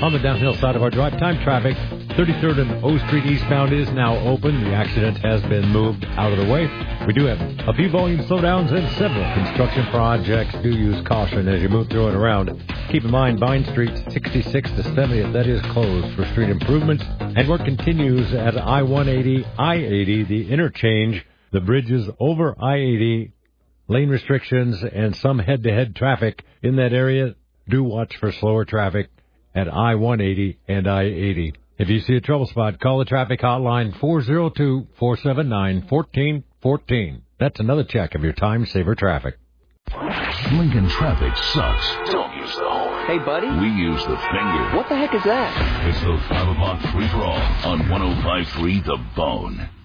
On the downhill side of our drive, time traffic, 33rd and O Street eastbound is now open. The accident has been moved out of the way. We do have a few volume slowdowns and several construction projects. Do use caution as you move through and around. Keep in mind, Vine Street 66th to 70th, that is closed for street improvements. And work continues at I-180, I-80, the interchange, the bridges over I-80, lane restrictions, and some head-to-head traffic in that area. Do watch for slower traffic at I-180 and I-80. If you see a trouble spot, call the traffic hotline 402-479-1414. That's another check of your time-saver traffic. Lincoln traffic sucks. Don't use the horn. Hey, buddy. We use the finger. What the heck is that? It's the 5 o'clock free-for-all on 105.3 The Bone.